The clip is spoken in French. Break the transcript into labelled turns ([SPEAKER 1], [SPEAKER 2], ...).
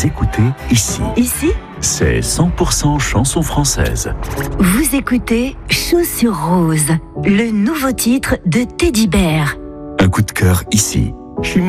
[SPEAKER 1] Vous écoutez ici.
[SPEAKER 2] Ici,
[SPEAKER 1] C'est 100% chansons françaises.
[SPEAKER 2] vous écoutez Chaussures Roses, le nouveau titre de Teddy Bear.
[SPEAKER 1] Un coup de cœur ici.